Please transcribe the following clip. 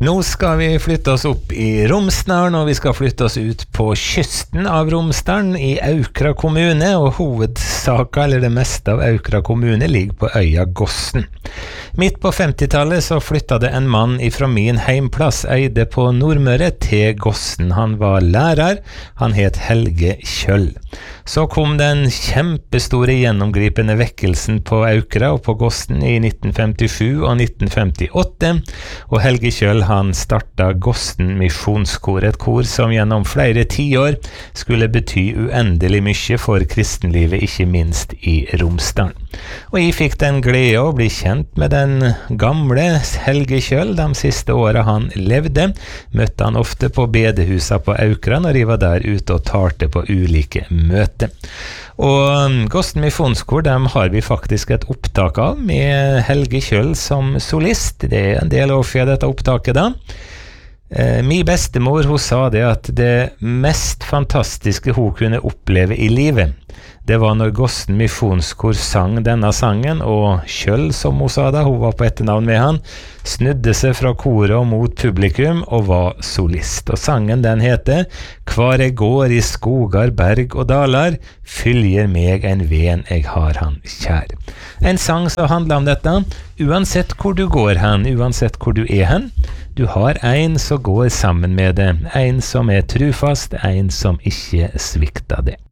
Nå skal vi flytte oss opp i Romsdalen, og vi skal flytte oss ut på kysten av Romsdalen i Aukra kommune, og hovedsaka, eller det meste av Aukra kommune, ligger på øya Gossen. Midt på 50-tallet så flyttet det en mann ifra min heimplass, Eide på Nordmøre, til Gossen. Han var lærer, han het Helge Kjøll. Så kom den kjempestore gjennomgripende vekkelsen på Aukra og på Gossen i 1957 og 1958, og Helge Kjøll han startet Gossen Misjonskor, et kor som gjennom flere tiår skulle bety uendelig mye for kristenlivet, ikke minst i Romsdalen. Og jeg fikk den glede å bli kjent med den gamle Helge Kjøll de siste årene han levde. Møtte han ofte på bedehusa på Aukra når jeg var der ute og talte på ulike møter. Og Gossen Misjonskor, dem har vi faktisk et opptak av med Helge Kjøll som solist. Det er en del år siden dette opptaket da. Min bestemor, hun sa det at det mest fantastiske hun kunne oppleve i livet, det var når Gossen Misjonskor sang denne sangen, og Kjøll, som hun sa da, hun var på etternavn med han, snudde seg fra koret og mot publikum og var solist. Og sangen den heter «Kvar jeg går i skogar, berg og dalar, fylgjer meg en ven, jeg har han kjær». En sang som handler om dette, uansett hvor du går hen, uansett hvor du er hen, du har en som går sammen med deg, en som er trufast, en som ikke svikter det.